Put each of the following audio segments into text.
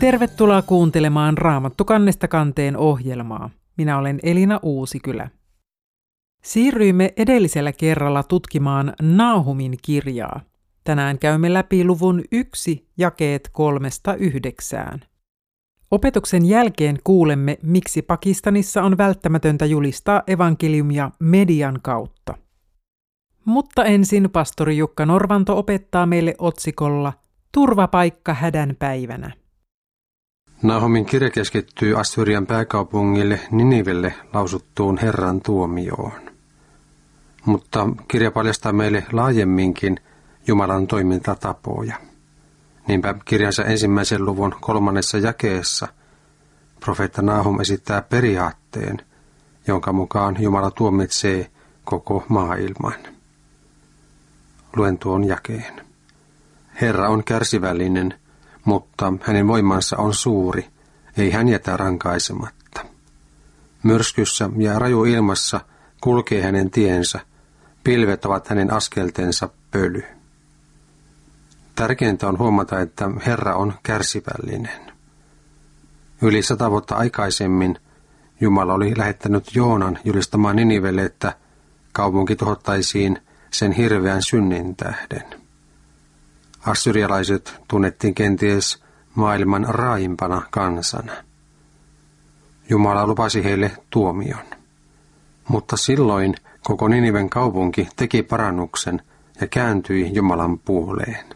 Tervetuloa kuuntelemaan Raamattu kannesta kanteen ohjelmaa. Minä olen Elina Uusikylä. Siirryimme edellisellä kerralla tutkimaan Naahumin kirjaa. Tänään käymme läpi luvun 1 jakeet 3-9. Opetuksen jälkeen kuulemme, miksi Pakistanissa on välttämätöntä julistaa evankeliumia median kautta. Mutta ensin pastori Jukka Norvanto opettaa meille otsikolla Turvapaikka hädän päivänä. Naahumin kirja keskittyy Assyrian pääkaupungille Ninivelle lausuttuun Herran tuomioon. Mutta kirja paljastaa meille laajemminkin Jumalan toimintatapoja. Niinpä kirjansa ensimmäisen luvun 3. jakeessa profeetta Naahum esittää periaatteen, jonka mukaan Jumala tuomitsee koko maailman. Luen tuon jakeen. Herra on kärsivällinen, mutta hänen voimansa on suuri, ei hän jätä rankaisematta. Myrskyssä ja rajuilmassa kulkee hänen tiensä, pilvet ovat hänen askeltensa pöly. Tärkeintä on huomata, että Herra on kärsivällinen. Yli 100 vuotta aikaisemmin Jumala oli lähettänyt Joonan julistamaan Ninivelle, että kaupunki tuhottaisiin sen hirveän synnin tähden. Assyrialaiset tunnettiin kenties maailman raaimpana kansana. Jumala lupasi heille tuomion. Mutta silloin koko Niniven kaupunki teki parannuksen ja kääntyi Jumalan puoleen.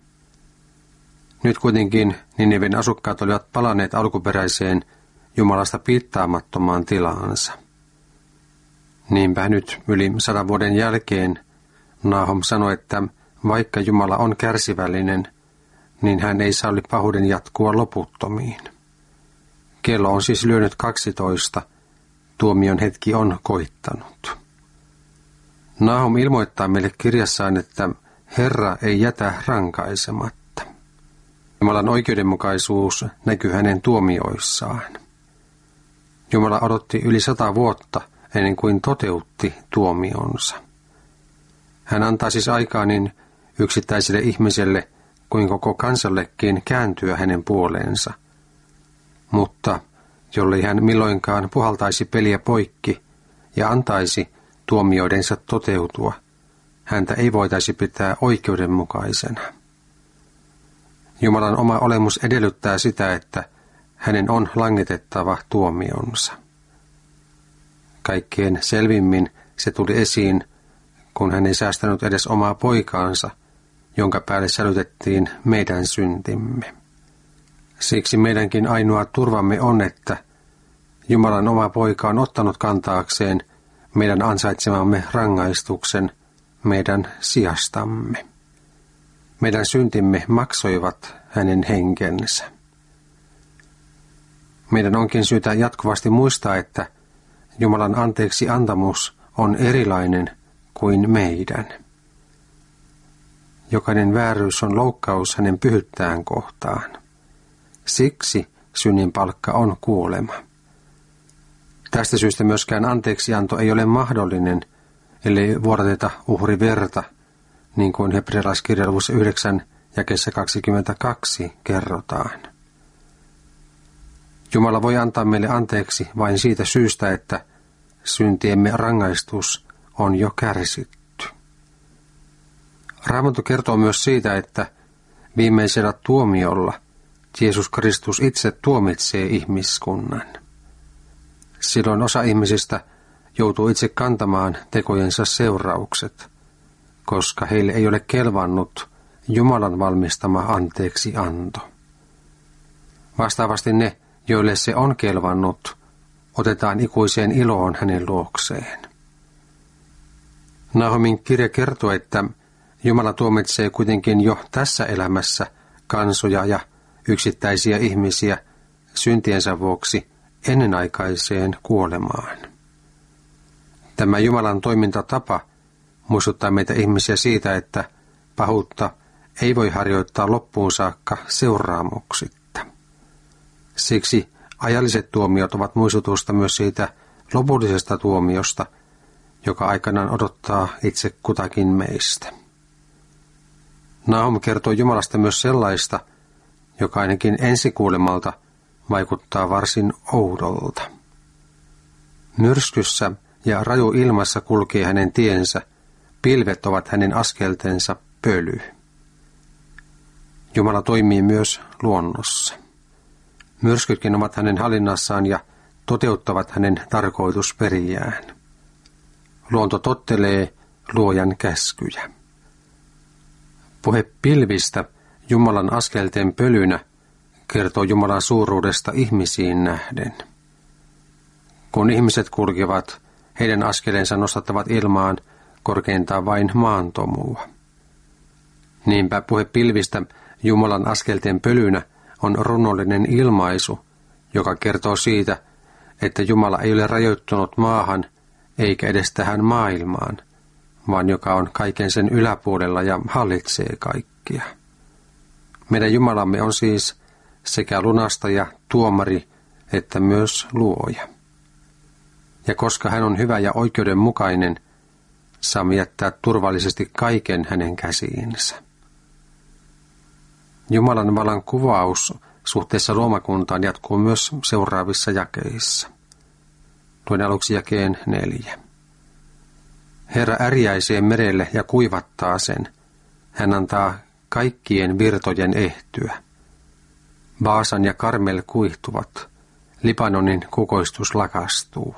Nyt kuitenkin Niniven asukkaat olivat palanneet alkuperäiseen Jumalasta piittaamattomaan tilaansa. Niinpä nyt yli 100 vuoden jälkeen Naahum sanoi, että vaikka Jumala on kärsivällinen, niin hän ei salli pahuuden jatkua loputtomiin. Kello on siis lyönyt 12, tuomion hetki on koittanut. Naahum ilmoittaa meille kirjassaan, että Herra ei jätä rankaisematta. Jumalan oikeudenmukaisuus näkyy hänen tuomioissaan. Jumala odotti yli 100 vuotta ennen kuin toteutti tuomionsa. Hän antaa siis aikaa niin yksittäiselle ihmiselle kuin koko kansallekin kääntyä hänen puoleensa. Mutta jollei hän milloinkaan puhaltaisi peliä poikki ja antaisi tuomioidensa toteutua, häntä ei voitaisi pitää oikeudenmukaisena. Jumalan oma olemus edellyttää sitä, että hänen on langetettava tuomionsa. Kaikkein selvimmin se tuli esiin, kun hän ei säästänyt edes omaa poikaansa, jonka päälle sälytettiin meidän syntimme. Siksi meidänkin ainoa turvamme on, että Jumalan oma poika on ottanut kantaakseen meidän ansaitsemamme rangaistuksen meidän sijastamme. Meidän syntimme maksoivat hänen henkensä. Meidän onkin syytä jatkuvasti muistaa, että Jumalan anteeksi antamus on erilainen kuin meidän. Jokainen vääryys on loukkaus hänen pyhyyttään kohtaan. Siksi synnin palkka on kuolema. Tästä syystä myöskään anteeksianto ei ole mahdollinen, ellei vuodateta uhriverta, niin kuin hebrealaiskirjan luvussa 9 jakeessa 22 kerrotaan. Jumala voi antaa meille anteeksi vain siitä syystä, että syntiemme rangaistus on jo kärsitty. Raamattu kertoo myös siitä, että viimeisellä tuomiolla Jeesus Kristus itse tuomitsee ihmiskunnan. Silloin osa ihmisistä joutuu itse kantamaan tekojensa seuraukset, koska heille ei ole kelvannut Jumalan valmistama anteeksianto. Vastaavasti ne, joille se on kelvannut, otetaan ikuiseen iloon hänen luokseen. Naahumin kirja kertoo, että Jumala tuomitsee kuitenkin jo tässä elämässä kansoja ja yksittäisiä ihmisiä syntiensä vuoksi ennenaikaiseen kuolemaan. Tämä Jumalan toimintatapa muistuttaa meitä ihmisiä siitä, että pahuutta ei voi harjoittaa loppuun saakka seuraamuksitta. Siksi ajalliset tuomiot ovat muistutusta myös siitä lopullisesta tuomiosta, joka aikanaan odottaa itse kutakin meistä. Naahum kertoo Jumalasta myös sellaista, joka ainakin ensikuulemalta vaikuttaa varsin oudolta. Myrskyssä ja raju ilmassa kulkee hänen tiensä, pilvet ovat hänen askeltensa pöly. Jumala toimii myös luonnossa. Myrskytkin ovat hänen hallinnassaan ja toteuttavat hänen tarkoitusperiään. Luonto tottelee luojan käskyjä. Puhe pilvistä Jumalan askelten pölynä kertoo Jumalan suuruudesta ihmisiin nähden. Kun ihmiset kulkevat, heidän askelensa nostattavat ilmaan korkeintaan vain maantomua. Niinpä puhe pilvistä Jumalan askelten pölynä on runollinen ilmaisu, joka kertoo siitä, että Jumala ei ole rajoittunut maahan eikä edes tähän maailmaan, vaan joka on kaiken sen yläpuolella ja hallitsee kaikkia. Meidän Jumalamme on siis sekä lunastaja, tuomari että myös luoja. Ja koska hän on hyvä ja oikeudenmukainen, saamme jättää turvallisesti kaiken hänen käsiinsä. Jumalan vallan kuvaus suhteessa luomakuntaan jatkuu myös seuraavissa jakeissa. Luen aluksi jakeen 4. Herra ärjäisee merelle ja kuivattaa sen. Hän antaa kaikkien virtojen ehtyä. Baasan ja Karmel kuihtuvat. Libanonin kukoistus lakastuu.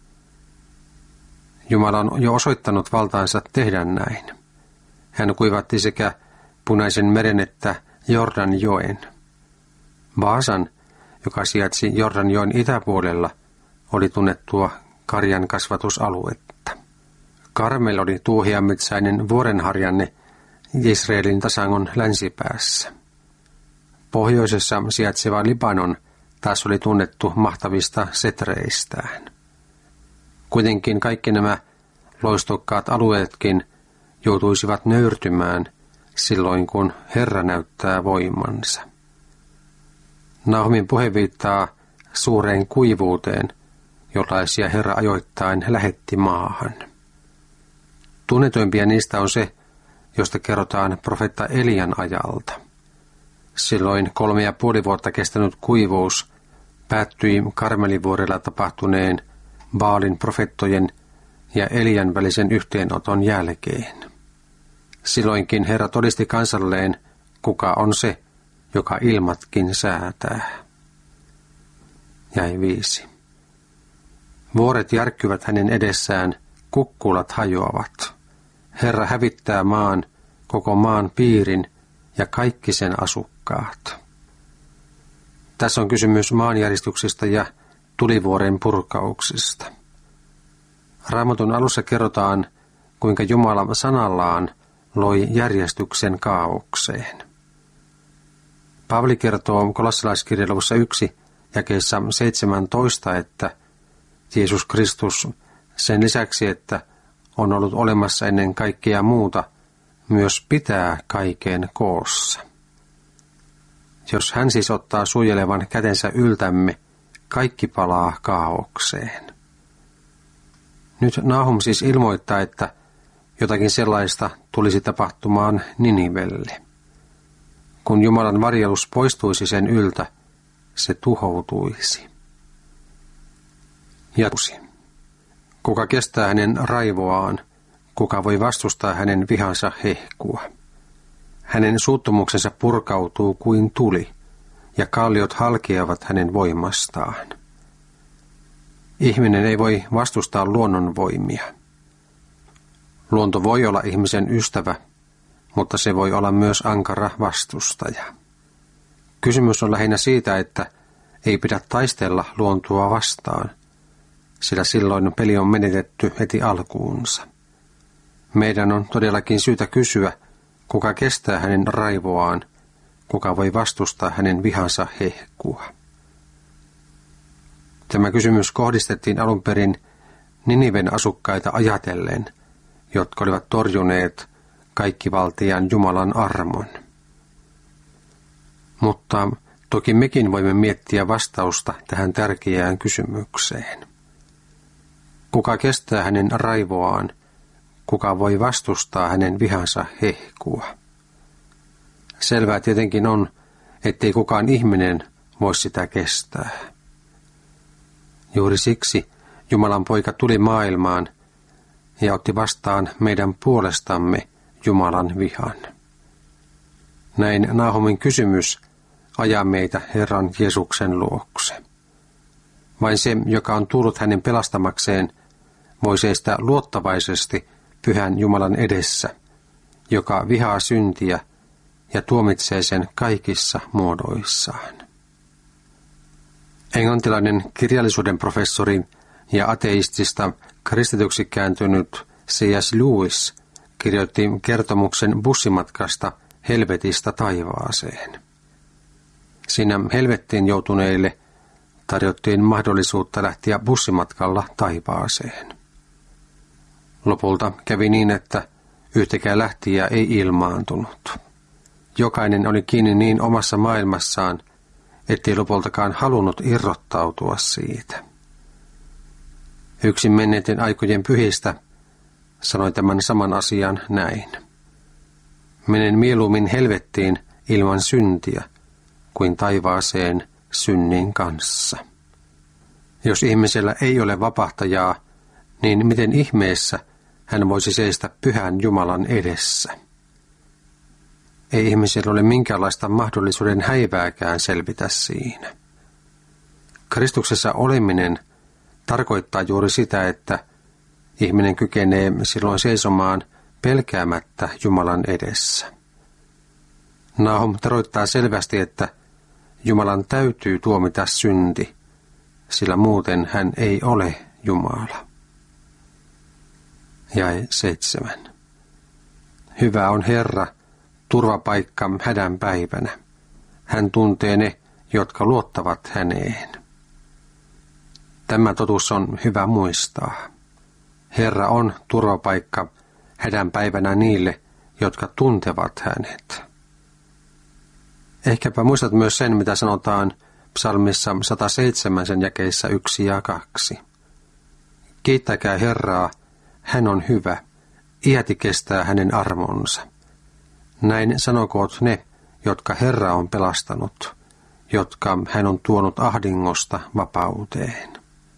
Jumala on jo osoittanut valtaansa tehdä näin. Hän kuivatti sekä Punaisen meren että Jordanjoen. Baasan, joka sijaitsi Jordanjoen itäpuolella, oli tunnettua karjan kasvatusaluetta. Karmel oli tuuheametsäinen vuorenharjanne Israelin tasangon länsipäässä. Pohjoisessa sijaitseva Libanon taas oli tunnettu mahtavista setreistään. Kuitenkin kaikki nämä loistokkaat alueetkin joutuisivat nöyrtymään silloin, kun Herra näyttää voimansa. Nahumin puhe viittaa suureen kuivuuteen, jollaisia Herra ajoittain lähetti maahan. Tunnetuimpia niistä on se, josta kerrotaan profeetta Elian ajalta. Silloin 3,5 vuotta kestänyt kuivuus päättyi Karmelivuorella tapahtuneen Baalin profettojen ja Elian välisen yhteenoton jälkeen. Silloinkin Herra todisti kansalleen, kuka on se, joka ilmatkin säätää. Jäi 5. Vuoret järkkyvät hänen edessään, kukkulat hajoavat. Herra hävittää maan, koko maan piirin ja kaikki sen asukkaat. Tässä on kysymys maanjäristyksistä ja tulivuoren purkauksista. Raamatun alussa kerrotaan, kuinka Jumala sanallaan loi järjestyksen kaaukseen. Paavali kertoo kolossalaiskirjan luvussa 1 jakeessa 17, että Jeesus Kristus sen lisäksi, että on ollut olemassa ennen kaikkea muuta, myös pitää kaiken koossa. Jos hän siis ottaa suojelevan kätensä yltämme, kaikki palaa kaaukseen. Nyt Nahum siis ilmoittaa, että jotakin sellaista tulisi tapahtumaan Ninivelle. Kun Jumalan varjelus poistuisi sen yltä, se tuhoutuisi. Ja kuka kestää hänen raivoaan, kuka voi vastustaa hänen vihansa hehkua. Hänen suuttumuksensa purkautuu kuin tuli, ja kalliot halkeavat hänen voimastaan. Ihminen ei voi vastustaa luonnon voimia. Luonto voi olla ihmisen ystävä, mutta se voi olla myös ankara vastustaja. Kysymys on lähinnä siitä, että ei pidä taistella luontoa vastaan, sillä silloin peli on menetetty heti alkuunsa. Meidän on todellakin syytä kysyä, kuka kestää hänen raivoaan, kuka voi vastustaa hänen vihansa hehkua. Tämä kysymys kohdistettiin alun perin Niniven asukkaita ajatellen, jotka olivat torjuneet kaikkivaltiaan Jumalan armon. Mutta toki mekin voimme miettiä vastausta tähän tärkeään kysymykseen. Kuka kestää hänen raivoaan, kuka voi vastustaa hänen vihansa hehkua? Selvää tietenkin on, ettei kukaan ihminen voi sitä kestää. Juuri siksi Jumalan poika tuli maailmaan ja otti vastaan meidän puolestamme Jumalan vihan. Näin Naahumin kysymys ajaa meitä Herran Jeesuksen luokse. Vain se, joka on tullut hänen pelastamakseen, voi seistä luottavaisesti pyhän Jumalan edessä, joka vihaa syntiä ja tuomitsee sen kaikissa muodoissaan. Englantilainen kirjallisuuden professori ja ateistista kristityksi kääntynyt C.S. Lewis kirjoitti kertomuksen bussimatkasta helvetistä taivaaseen. Siinä helvettiin joutuneille tarjottiin mahdollisuutta lähteä bussimatkalla taivaaseen. Lopulta kävi niin, että yhtäkään lähtijä ei ilmaantunut. Jokainen oli kiinni niin omassa maailmassaan, ettei lopultakaan halunnut irrottautua siitä. Yksi menneiden aikojen pyhistä sanoi tämän saman asian näin. Menen mieluummin helvettiin ilman syntiä kuin taivaaseen synnin kanssa. Jos ihmisellä ei ole vapahtajaa, niin miten ihmeessä hän voisi seistä pyhän Jumalan edessä? Ei ihmisellä ole minkäänlaista mahdollisuuden häivääkään selvitä siinä. Kristuksessa oleminen tarkoittaa juuri sitä, että ihminen kykenee silloin seisomaan pelkäämättä Jumalan edessä. Naahum taroittaa selvästi, että Jumalan täytyy tuomita synti, sillä muuten hän ei ole Jumala. Jae 7. Hyvä on Herra, turvapaikka hädän päivänä. Hän tuntee ne, jotka luottavat häneen. Tämä totuus on hyvä muistaa. Herra on turvapaikka hädän päivänä niille, jotka tuntevat hänet. Ehkäpä muistat myös sen, mitä sanotaan psalmissa 107 sen jakeissa 1 ja 2. Kiittäkää Herraa, hän on hyvä, iäti kestää hänen armonsa. Näin sanokoot ne, jotka Herra on pelastanut, jotka hän on tuonut ahdingosta vapauteen.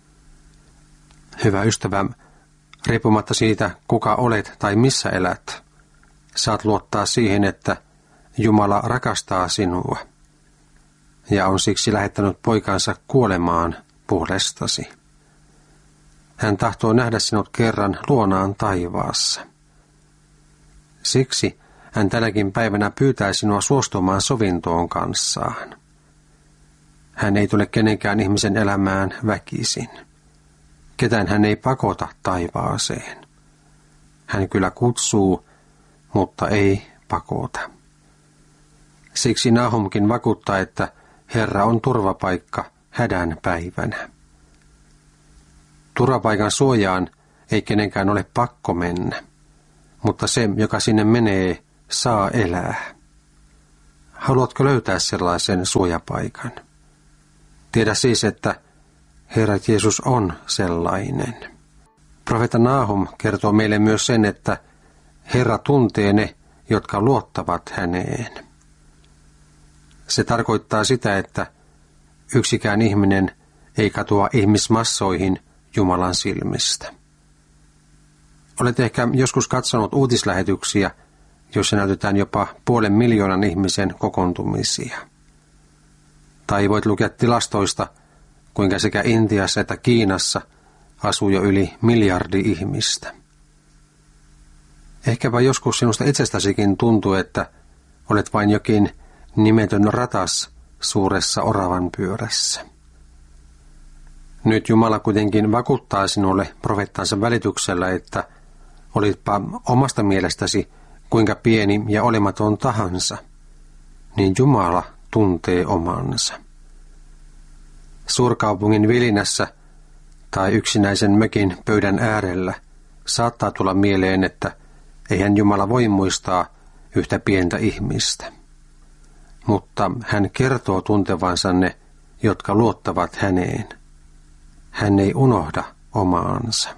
Hyvä ystävä, riippumatta siitä, kuka olet tai missä elät, saat luottaa siihen, että Jumala rakastaa sinua ja on siksi lähettänyt poikansa kuolemaan puolestasi. Hän tahtoo nähdä sinut kerran luonaan taivaassa. Siksi hän tänäkin päivänä pyytää sinua suostumaan sovintoon kanssaan. Hän ei tule kenenkään ihmisen elämään väkisin. Ketään hän ei pakota taivaaseen. Hän kyllä kutsuu, mutta ei pakota. Siksi Nahumkin vakuuttaa, että Herra on turvapaikka hädän päivänä. Turvapaikan suojaan ei kenenkään ole pakko mennä, mutta se, joka sinne menee, saa elää. Haluatko löytää sellaisen suojapaikan? Tiedä siis, että Herra Jeesus on sellainen. Profeetta Nahum kertoo meille myös sen, että Herra tuntee ne, jotka luottavat häneen. Se tarkoittaa sitä, että yksikään ihminen ei katoa ihmismassoihin Jumalan silmistä. Olet ehkä joskus katsonut uutislähetyksiä, joissa näytetään jopa 500,000 ihmisen kokoontumisia. Tai voit lukea tilastoista, kuinka sekä Intiassa että Kiinassa asuu jo yli 1 miljardi ihmistä. Ehkäpä joskus sinusta itsestäsikin tuntuu, että olet vain jokin nimetön ratas suuressa oravan pyörässä. Nyt Jumala kuitenkin vakuuttaa sinulle profeettansa välityksellä, että olitpa omasta mielestäsi kuinka pieni ja olematon tahansa, niin Jumala tuntee omansa. Suurkaupungin vilinässä tai yksinäisen mökin pöydän äärellä saattaa tulla mieleen, että eihän Jumala voi muistaa yhtä pientä ihmistä. Mutta hän kertoo tuntevansa ne, jotka luottavat häneen. Hän ei unohda omaansa.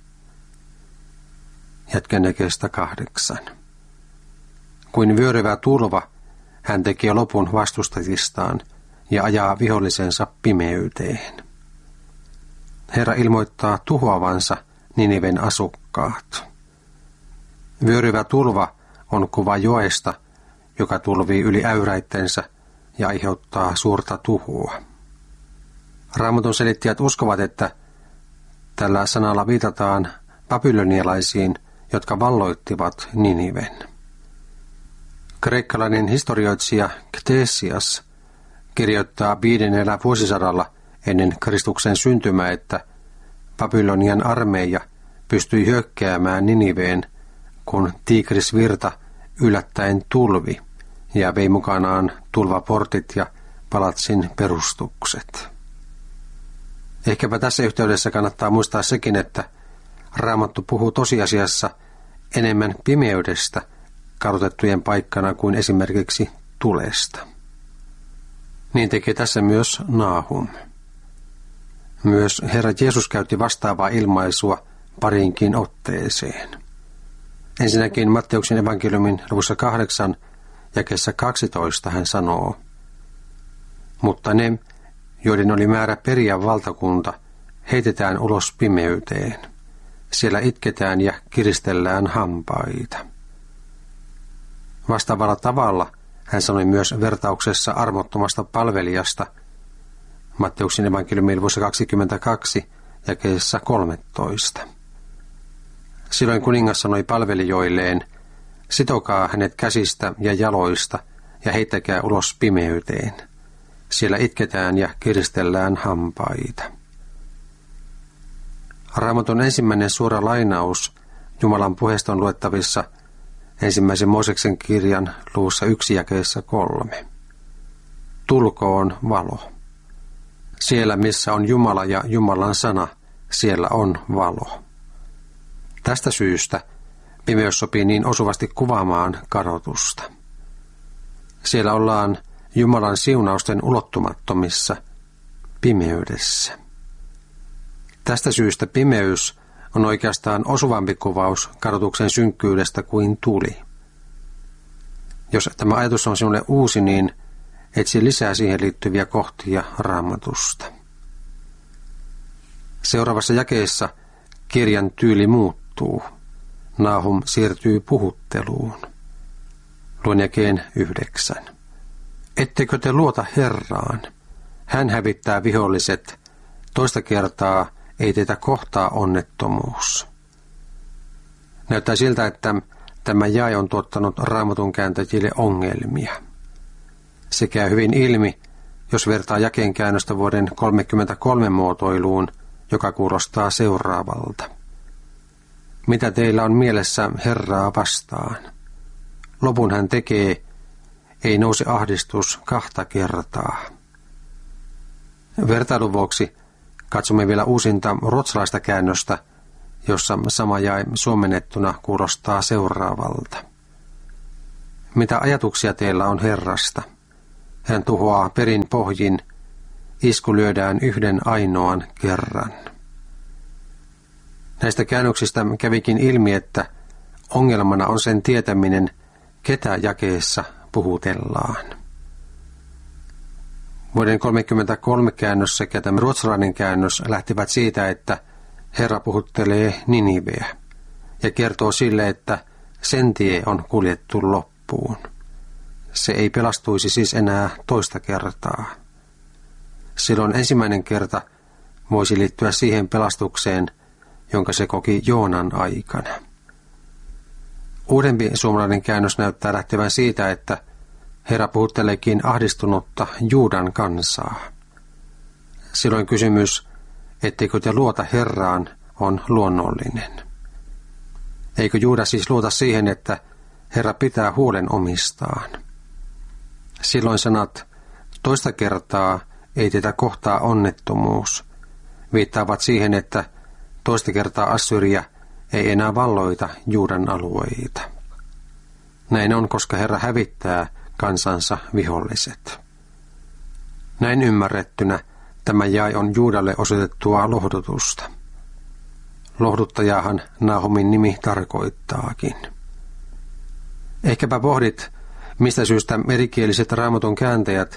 Jatkan jakeesta 8. Kuin vyöryvä tulva, hän tekee lopun vastustajistaan ja ajaa vihollisensa pimeyteen. Herra ilmoittaa tuhoavansa Niniven asukkaat. Vyöryvä tulva on kuva joesta, joka tulvii yli äyräittensä ja aiheuttaa suurta tuhoa. Raamatun selittäjät uskovat, että tällä sanalla viitataan babylonialaisiin, jotka valloittivat Niniven. Kreikkalainen historioitsija Ktesias kirjoittaa 5. vuosisadalla ennen Kristuksen syntymää, että Babylonian armeija pystyi hyökkäämään Niniveen, kun Tigrisvirta yllättäen tulvi ja vei mukanaan tulvaportit ja palatsin perustukset. Ehkäpä tässä yhteydessä kannattaa muistaa sekin, että Raamattu puhuu tosiasiassa enemmän pimeydestä kadotettujen paikkana kuin esimerkiksi tulesta. Niin tekee tässä myös Naahum. Myös Herra Jeesus käytti vastaavaa ilmaisua pariinkin otteeseen. Ensinnäkin Matteuksen evankeliumin luvussa 8 jakeessa 12 hän sanoo: mutta ne, joiden oli määrä periä valtakunta, heitetään ulos pimeyteen. Siellä itketään ja kiristellään hampaita. Vastaavalla tavalla hän sanoi myös vertauksessa armottomasta palvelijasta Matteuksen evankeliumin luvussa 22 jakeessa 13. Silloin kuningas sanoi palvelijoilleen: sitokaa hänet käsistä ja jaloista ja heittäkää ulos pimeyteen. Siellä itketään ja kiristellään hampaita. Raamatun ensimmäinen suora lainaus Jumalan puheesta on luettavissa 1. Mooseksen kirjan luvussa 1 jakeessa 3. Tulkoon valo. Siellä, missä on Jumala ja Jumalan sana, siellä on valo. Tästä syystä pimeys sopii niin osuvasti kuvaamaan kadotusta. Siellä ollaan Jumalan siunausten ulottumattomissa, pimeydessä. Tästä syystä pimeys on oikeastaan osuvampi kuvaus kadotuksen synkkyydestä kuin tuli. Jos tämä ajatus on sinulle uusi, niin etsi lisää siihen liittyviä kohtia Raamatusta. Seuraavassa jakeessa kirjan tyyli muuttuu. Naahum siirtyy puhutteluun. Luen jakeen 9. Ettekö te luota Herraan? Hän hävittää viholliset. Toista kertaa ei teitä kohtaa onnettomuus. Näyttää siltä, että tämä jae on tuottanut Raamatun kääntäjille ongelmia. Se käy hyvin ilmi, jos vertaa jakeen käännöstä vuoden 1933 muotoiluun, joka kuulostaa seuraavalta. Mitä teillä on mielessä Herraa vastaan? Lopun hän tekee, ei nouse ahdistus 2 kertaa. Vertailun vuoksi katsomme vielä uusinta ruotsalaista käännöstä, jossa sama jae suomennettuna kuulostaa seuraavalta. Mitä ajatuksia teillä on Herrasta? Hän tuhoaa perin pohjin, isku lyödään yhden ainoan kerran. Näistä käännöksistä kävikin ilmi, että ongelmana on sen tietäminen, ketä jakeessa puhutellaan. Vuoden 1933 käännös sekä tämä ruotsalainen käännös lähtivät siitä, että Herra puhuttelee Niniveä ja kertoo sille, että sen tie on kuljettu loppuun. Se ei pelastuisi siis enää toista kertaa. Silloin ensimmäinen kerta voisi liittyä siihen pelastukseen, jonka se koki Joonan aikana. Uudempi suomalainen käännös näyttää lähtevän siitä, että Herra puhutteleekin ahdistunutta Juudan kansaa. Silloin kysymys, etteikö te luota Herraan, on luonnollinen. Eikö Juuda siis luota siihen, että Herra pitää huolen omistaan? Silloin sanat, toista kertaa ei teitä kohtaa onnettomuus, viittaavat siihen, että toista kertaa Assyria ei enää valloita Juudan alueita. Näin on, koska Herra hävittää kansansa viholliset. Näin ymmärrettynä tämä jae on Juudalle osoitettua lohdutusta. Lohduttajahan Naahumin nimi tarkoittaakin. Ehkäpä pohdit, mistä syystä erikieliset Raamatun kääntäjät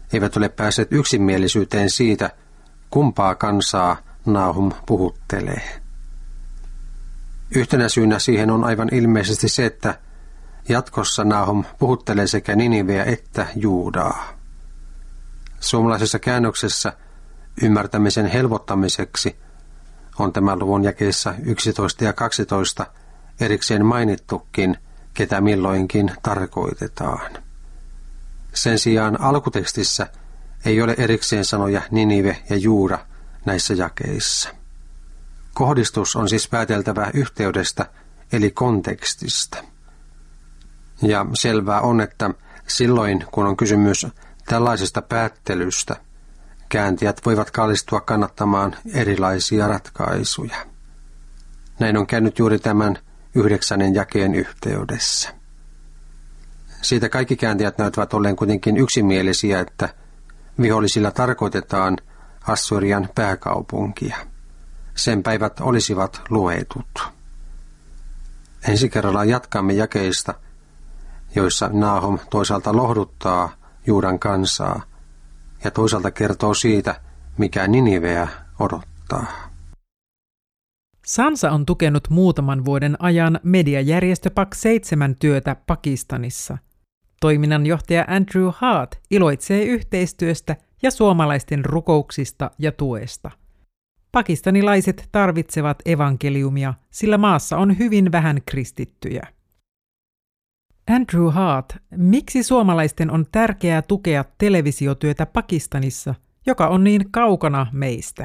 eivät ole päässeet yksimielisyyteen siitä, kumpaa kansaa Nahum puhuttelee. Yhtenä syynä siihen on aivan ilmeisesti se, että jatkossa Nahum puhuttelee sekä Niniveä että Juudaa. Suomalaisessa käännöksessä ymmärtämisen helpottamiseksi on tämän luvun jakeissa 11 ja 12 erikseen mainittukin, ketä milloinkin tarkoitetaan. Sen sijaan alkutekstissä ei ole erikseen sanoja Ninive ja Juuda näissä jakeissa. Kohdistus on siis pääteltävä yhteydestä eli kontekstista. Ja selvää on, että silloin kun on kysymys tällaisesta päättelystä, kääntäjät voivat kallistua kannattamaan erilaisia ratkaisuja. Näin on käynyt juuri tämän 9. jakeen yhteydessä. Siitä kaikki kääntäjät näyttävät olleen kuitenkin yksimielisiä, että vihollisilla tarkoitetaan Assyrian pääkaupunkia. Sen päivät olisivat luetut. Ensi kerralla jatkamme jakeista, joissa Nahum toisaalta lohduttaa Juudan kansaa ja toisaalta kertoo siitä, mikä Niniveä odottaa. Sansa on tukenut muutaman vuoden ajan mediajärjestö PAK-7 työtä Pakistanissa. Toiminnanjohtaja Andrew Hart iloitsee yhteistyöstä ja suomalaisten rukouksista ja tuesta. Pakistanilaiset tarvitsevat evankeliumia, sillä maassa on hyvin vähän kristittyjä. Andrew Hart, miksi suomalaisten on tärkeää tukea televisiotyötä Pakistanissa, joka on niin kaukana meistä?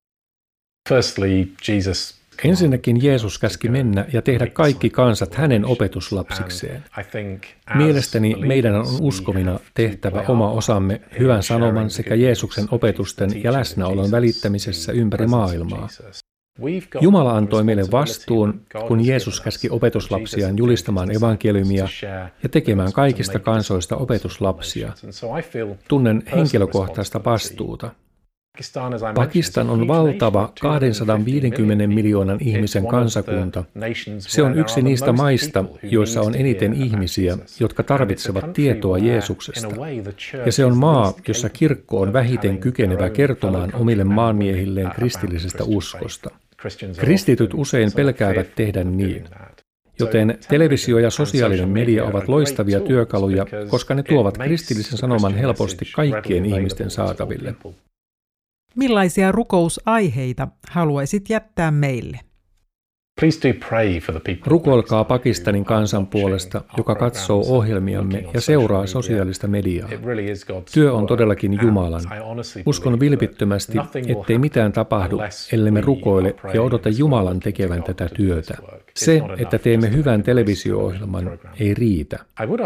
Ensinnäkin Jeesus käski mennä ja tehdä kaikki kansat hänen opetuslapsikseen. Mielestäni meidän on uskovina tehtävä oma osamme hyvän sanoman sekä Jeesuksen opetusten ja läsnäolon välittämisessä ympäri maailmaa. Jumala antoi meille vastuun, kun Jeesus käski opetuslapsiaan julistamaan evankeliumia ja tekemään kaikista kansoista opetuslapsia. Tunnen henkilökohtaista vastuuta. Pakistan on valtava 250 miljoonan ihmisen kansakunta. Se on yksi niistä maista, joissa on eniten ihmisiä, jotka tarvitsevat tietoa Jeesuksesta. Ja se on maa, jossa kirkko on vähiten kykenevä kertomaan omille maanmiehilleen kristillisestä uskosta. Kristityt usein pelkäävät tehdä niin. Joten televisio ja sosiaalinen media ovat loistavia työkaluja, koska ne tuovat kristillisen sanoman helposti kaikkien ihmisten saataville. Millaisia rukousaiheita haluaisit jättää meille? Rukoilkaa Pakistanin kansan puolesta, joka katsoo ohjelmiamme ja seuraa sosiaalista mediaa. Työ on todellakin Jumalan. Uskon vilpittömästi, ettei mitään tapahdu, ellemme rukoile ja odota Jumalan tekevän tätä työtä. Se, että teemme hyvän televisio-ohjelman, ei riitä.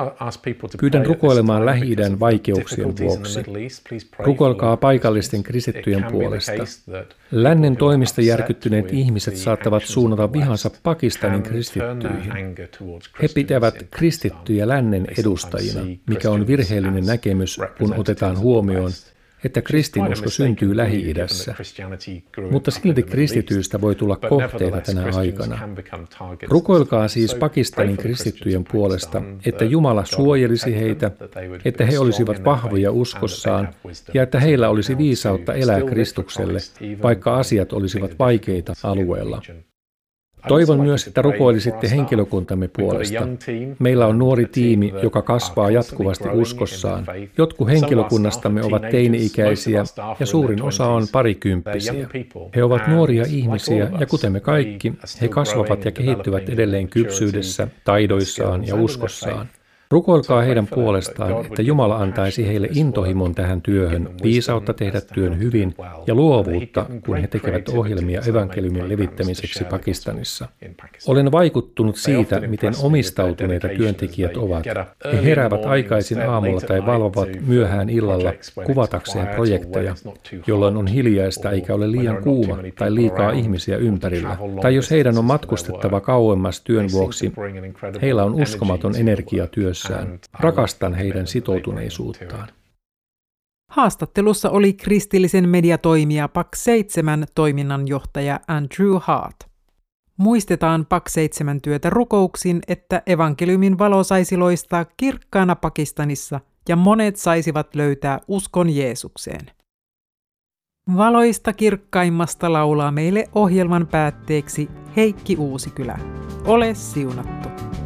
Pyydän rukoilemaan Lähi-idän vaikeuksien vuoksi. Rukoilkaa paikallisten kristittyjen puolesta. Lännen toimista järkyttyneet ihmiset saattavat suunnata vihansa Pakistanin kristittyihin. He pitävät kristittyjä lännen edustajina, mikä on virheellinen näkemys, kun otetaan huomioon, että kristinusko syntyy Lähi-idässä. Mutta silti kristityistä voi tulla kohteita tänä aikana. Rukoilkaa siis Pakistanin kristittyjen puolesta, että Jumala suojelisi heitä, että he olisivat vahvoja uskossaan ja että heillä olisi viisautta elää Kristukselle, vaikka asiat olisivat vaikeita alueella. Toivon myös, että rukoilisitte henkilökuntamme puolesta. Meillä on nuori tiimi, joka kasvaa jatkuvasti uskossaan. Jotkut henkilökunnastamme ovat teini-ikäisiä ja suurin osa on parikymppisiä. He ovat nuoria ihmisiä ja kuten me kaikki, he kasvavat ja kehittyvät edelleen kypsyydessä, taidoissaan ja uskossaan. Rukoilkaa heidän puolestaan, että Jumala antaisi heille intohimon tähän työhön, viisautta tehdä työn hyvin ja luovuutta, kun he tekevät ohjelmia evankeliumin levittämiseksi Pakistanissa. Olen vaikuttunut siitä, miten omistautuneita työntekijät ovat. He heräävät aikaisin aamulla tai valvovat myöhään illalla kuvatakseen projekteja, jolloin on hiljaista eikä ole liian kuuma tai liikaa ihmisiä ympärillä. Tai jos heidän on matkustettava kauemmas työn vuoksi, heillä on uskomaton energia työssä. Rakastan heidän sitoutuneisuuttaan. Haastattelussa oli kristillisen mediatoimija PAK-7 toiminnanjohtaja Andrew Hart. Muistetaan PAK-7 työtä rukouksin, että evankeliumin valo saisi loistaa kirkkaana Pakistanissa ja monet saisivat löytää uskon Jeesukseen. Valoista kirkkaimmasta laulaa meille ohjelman päätteeksi Heikki Uusikylä. Ole siunattu!